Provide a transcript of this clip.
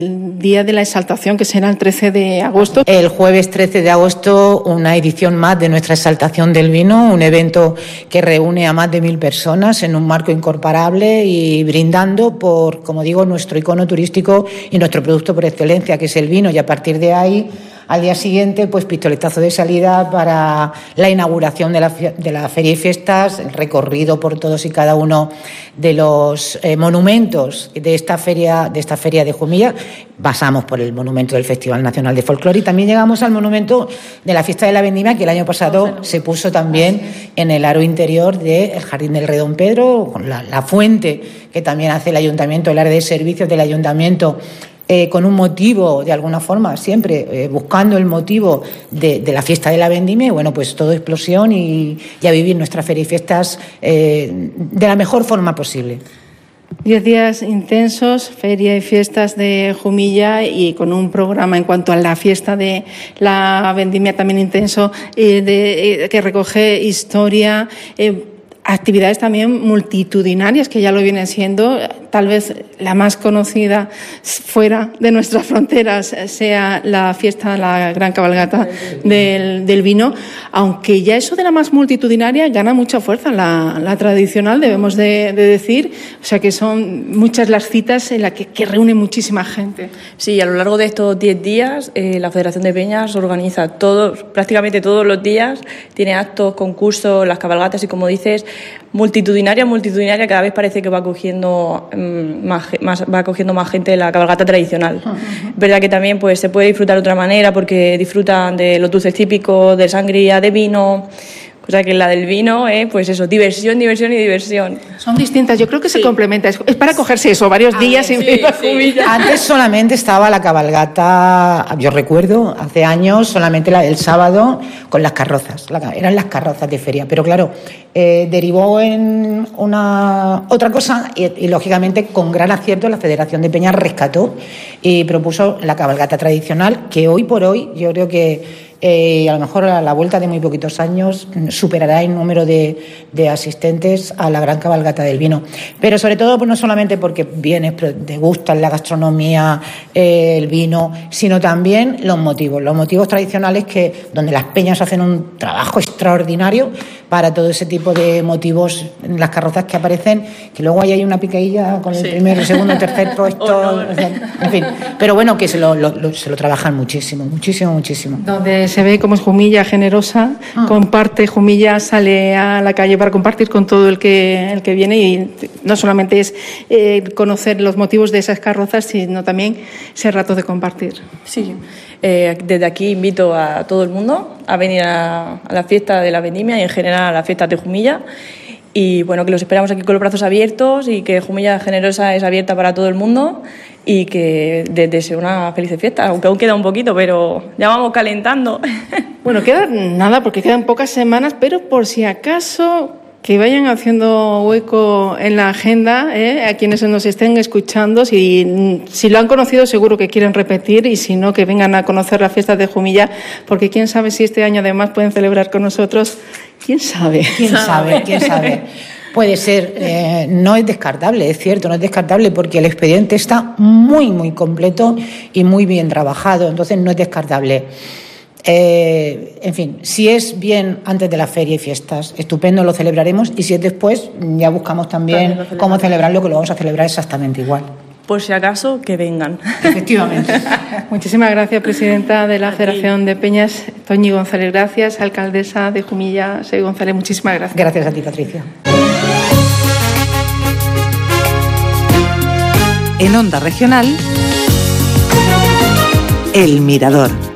El día de la exaltación, que será el 13 de agosto. El jueves 13 de agosto, una edición más de nuestra exaltación del vino, un evento que reúne a más de 1.000 personas en un marco incomparable y brindando por, como digo, nuestro icono turístico y nuestro producto por excelencia, que es el vino. Y a partir de ahí, al día siguiente, pues pistoletazo de salida para la inauguración de la Feria y Fiestas, el recorrido por todos y cada uno de los monumentos de esta feria de Jumilla. Pasamos por el monumento del Festival Nacional de Folclore y también llegamos al monumento de la Fiesta de la Vendimia, que el año pasado se puso también en el aro interior del Jardín del Rey Don Pedro, con la fuente que también hace el Ayuntamiento, el área de servicios del Ayuntamiento, con un motivo, de alguna forma, siempre buscando el motivo de la Fiesta de la Vendimia. Y bueno, pues todo explosión y a vivir nuestra Feria y Fiestas de la mejor forma posible. 10 días intensos, Feria y Fiestas de Jumilla, y con un programa en cuanto a la fiesta de la Vendimia también intenso, que recoge historia, actividades también multitudinarias, que ya lo vienen siendo. Tal vez la más conocida fuera de nuestras fronteras sea la fiesta, la gran cabalgata del vino, aunque ya eso de la más multitudinaria gana mucha fuerza. La tradicional, debemos de decir, o sea que son muchas las citas en las que reúne muchísima gente. Sí, a lo largo de estos 10 días la Federación de Peñas organiza prácticamente todos los días, tiene actos, concursos, las cabalgatas y, como dices, multitudinaria, cada vez parece que va cogiendo más gente la cabalgata tradicional. Es verdad que también pues se puede disfrutar de otra manera, porque disfrutan de los dulces típicos, de sangría, de vino, cosa que la del vino, pues eso, diversión y diversión. Son distintas, yo creo que se complementan. Es para cogerse eso varios días sin Jumilla. Antes solamente estaba la cabalgata, yo recuerdo, hace años, solamente el sábado con las carrozas. Eran las carrozas de feria, pero claro, derivó en otra cosa y lógicamente con gran acierto la Federación de Peñas rescató y propuso la cabalgata tradicional, que hoy por hoy yo creo que a lo mejor a la vuelta de muy poquitos años superará el número de asistentes a la gran cabalgata del vino. Pero sobre todo, pues no solamente porque vienes, te gusta la gastronomía, el vino, sino también los motivos tradicionales, donde las peñas hacen un trabajo extraordinario para todo ese tipo de motivos en las carrozas que aparecen, que luego hay una piqueilla con el primero, segundo, tercer puesto, en fin. Pero bueno, que se lo trabajan muchísimo. Donde se ve cómo es Jumilla generosa, comparte Jumilla, sale a la calle para compartir con todo el que viene, y no solamente es conocer los motivos de esas carrozas, sino también ese rato de compartir. Sí, desde aquí invito a todo el mundo a venir a la fiesta de la Vendimia y en general a la fiesta de Jumilla. Y bueno, que los esperamos aquí con los brazos abiertos, y que Jumilla Generosa es abierta para todo el mundo, y que deseo una feliz fiesta, aunque aún queda un poquito, pero ya vamos calentando. Bueno, queda nada porque quedan pocas semanas, pero por si acaso que vayan haciendo hueco en la agenda, a quienes nos estén escuchando, si lo han conocido seguro que quieren repetir, y si no, que vengan a conocer la fiesta de Jumilla, porque quién sabe si este año además pueden celebrar con nosotros. ¿Quién sabe? ¿Quién sabe? Puede ser, no es descartable, es cierto, no es descartable, porque el expediente está muy, muy completo y muy bien trabajado, entonces no es descartable. En fin, si es bien antes de la feria y fiestas, estupendo, lo celebraremos, y si es después, ya buscamos también cómo celebrarlo, que lo vamos a celebrar exactamente igual. Por si acaso, que vengan. Efectivamente. Muchísimas gracias, presidenta de la Federación de Peñas, Toñi González. Gracias, alcaldesa de Jumilla, Sei González. Muchísimas gracias. Gracias a ti, Patricia. En Onda Regional, El Mirador.